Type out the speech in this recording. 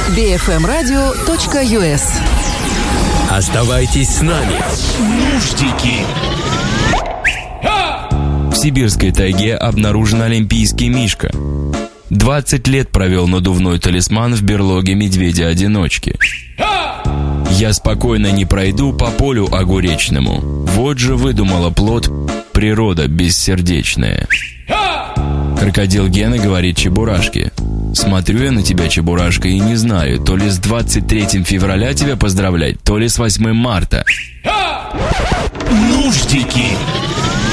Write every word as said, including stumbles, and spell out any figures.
би эф эм радио точка ю эс. Оставайтесь с нами. Нуждики. В сибирской тайге обнаружен олимпийский мишка. двадцать лет провел надувной талисман в берлоге медведя-одиночки. Я спокойно не пройду по полю огуречному. Вот же выдумала плод природа бессердечная. Крокодил Гена говорит Чебурашке: смотрю я на тебя, Чебурашка, и не знаю, то ли с двадцать третьим февраля тебя поздравлять, то ли с восьмым марта. Нуждики.